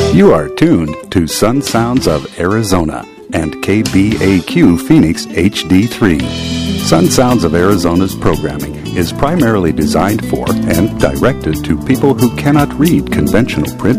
You are tuned to Sun Sounds of Arizona and KBAQ Phoenix HD3. Sun Sounds of Arizona's programming is primarily designed for and directed to people who cannot read conventional print